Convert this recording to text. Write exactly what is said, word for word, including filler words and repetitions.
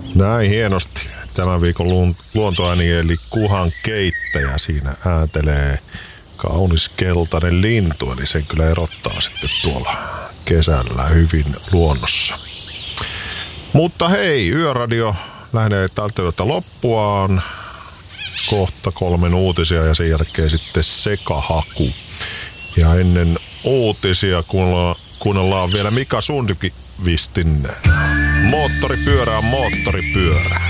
Näin hienosti tämän viikon luontoääni eli kuhan keittäjä. Siinä ääntelee kaunis keltainen lintu, eli sen kyllä erottaa sitten tuolla kesällä hyvin luonnossa. Mutta hei, Yöradio lähenee tältä yöltä loppuaan. Kohta kolmen uutisia ja sen jälkeen sitten sekahaku. Ja ennen uutisia kuunnellaan vielä Mika Sundqvistin Moottoripyörä on moottoripyörä.